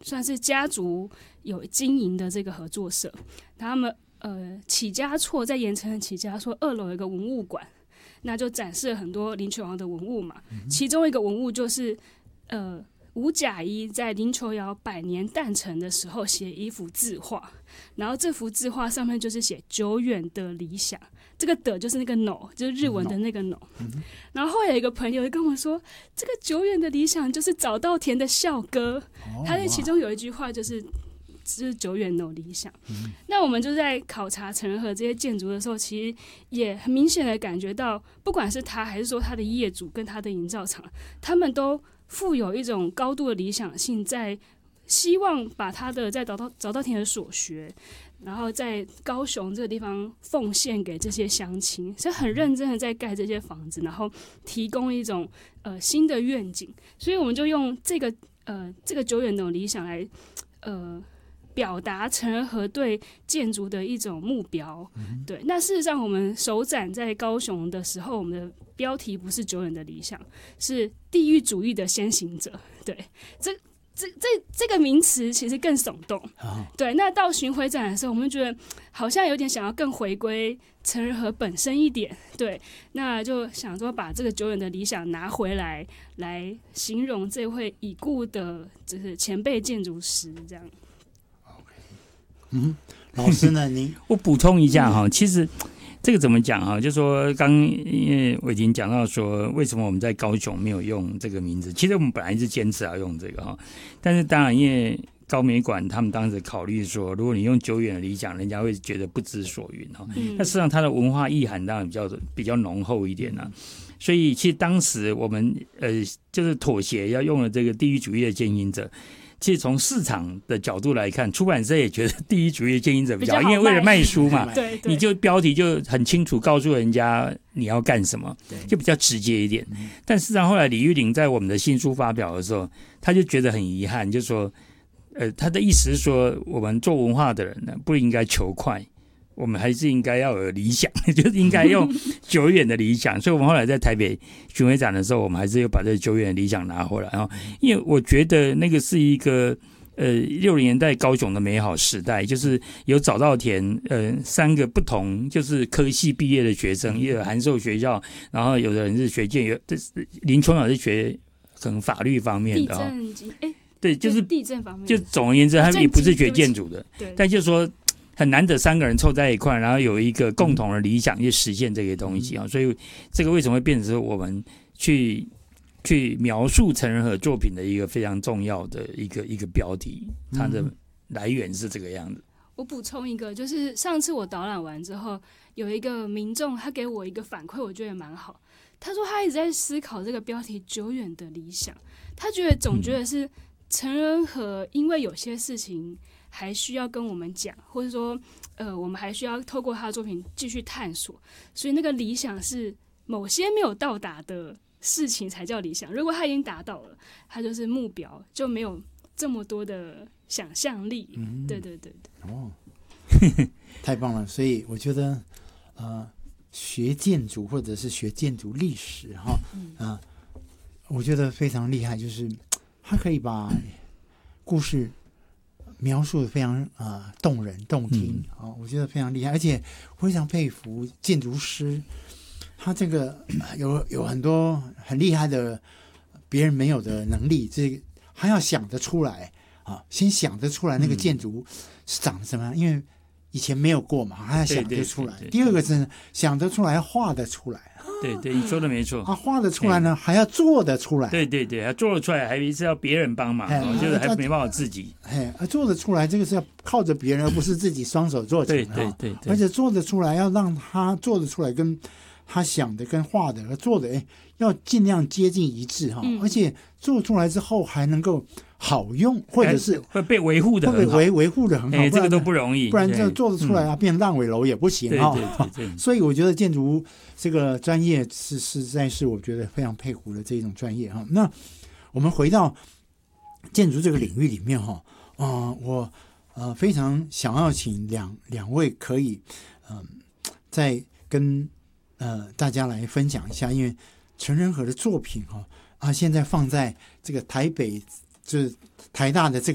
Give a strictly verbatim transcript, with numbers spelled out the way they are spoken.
算是家族有经营的这个合作社，他们呃起家厝在盐埕的起家厝二楼有一个文物馆，那就展示了很多林球瑶的文物嘛，嗯、其中一个文物就是呃。吴甲一在林球瑶百年诞辰的时候写一幅字画，然后这幅字画上面就是写久远的理想，这个的就是那个 no， 就是日文的那个 no、嗯、然后后来有一个朋友跟我说，这个久远的理想就是早稻田的校歌、哦、他在其中有一句话就是就是久远的理想、嗯、那我们就在考察陈仁和这些建筑的时候，其实也很明显的感觉到，不管是他还是说他的业主跟他的营造厂，他们都富有一种高度的理想性，在希望把他的在早稻早稻田的所学，然后在高雄这个地方奉献给这些乡亲，是很认真的在盖这些房子，然后提供一种呃新的愿景。所以我们就用这个呃这个久远的理想来呃表达陈仁和对建筑的一种目标、嗯、对。那事实上我们首展在高雄的时候，我们的标题不是久远的理想，是地域主义的先行者。对，这这这这个名词其实更耸动、哦、对。那到巡回展的时候，我们觉得好像有点想要更回归陈仁和本身一点，对。那就想说把这个久远的理想拿回来，来形容这位已故的就是前辈建筑师这样。 嗯，老师呢？您我补充一下哈，其实这个怎么讲哈？就说刚因为我已经讲到说，为什么我们在高雄没有用这个名字？其实我们本来是坚持要用这个哈，但是当然因为高美馆他们当时考虑说，如果你用久远的理想，人家会觉得不知所云哈。嗯、那事实上它的文化意涵当然比较比较浓厚一点啊。所以其实当时我们呃就是妥协，要用了这个地域主义的践行者。其实从市场的角度来看，出版社也觉得地域主义的践行者比较好，因为为了卖书嘛， 对对， 你就标题就很清楚告诉人家你要干什么，就比较直接一点。但事实上后来李玉玲在我们的新书发表的时候，他就觉得很遗憾，就说，呃，他的意思是说，我们做文化的人呢，不应该求快。我们还是应该要有理想，就是应该用久远的理想。所以我们后来在台北巡回展的时候，我们还是要把这个久远的理想拿回来。因为我觉得那个是一个呃六零年代高雄的美好时代，就是有早稻田呃三个不同就是科系毕业的学生，也有函授学校，然后有的人是学建，有林琼瑶是学可能法律方面的地震，哎， 对，就是地震方面， 就总而言之，他也不是学建筑的，但就是说。很难得三个人凑在一块，然后有一个共同的理想去实现这些东西啊，所以这个为什么会变成我们去去描述陈仁和作品的一个非常重要的一个一个标题，它的来源是这个样子。 我补充一个，就是上次我导览完之后，有一个民众他给我一个反馈，我觉得也蛮好。他说他一直在思考这个标题"久远的理想"，他觉得总觉得是陈仁和因为有些事情。还需要跟我们讲，或者说，呃，我们还需要透过他的作品继续探索。所以那个理想是某些没有到达的事情才叫理想。如果他已经达到了，他就是目标，就没有这么多的想象力。嗯、对对对对。 哦，太棒了！所以我觉得，呃，学建筑或者是学建筑历史哈，嗯、呃，我觉得非常厉害，就是他可以把故事。描述的非常呃动人动听啊、嗯哦，我觉得非常厉害，而且非常佩服建筑师，他这个、呃、有有很多很厉害的别人没有的能力，这个还要想得出来啊，先想得出来那个建筑是长什么样，嗯、因为以前没有过嘛，还要想得出来。对对对对第二个是想得出来，画得出来。 对对，你说的没错。 啊，画得出来呢，还要做得出来。 对对对，还做得出来，还是要别人帮忙，就是还没办法自己。 哎，做得出来，这个是要靠着别人，而不是自己双手做成的。 对对对对， 而且做得出来，要让他做得出来，跟他想的、跟画的和做的，哎，要尽量接近一致哈。嗯、而且做出来之后还能够好用，或者是会被维护的， 会被维维护的很好。 哎，这个都不容易， 不然这做得出来啊，变烂尾楼也不行哈。对对对。所以我觉得建筑这个专业是实在是我觉得非常佩服的这种专业哈。那我们回到建筑这个领域里面哈，啊、呃，我呃非常想要请两两位可以嗯、呃、再跟呃大家来分享一下，因为陈仁和的作品哈啊现在放在这个台北就是台大的这个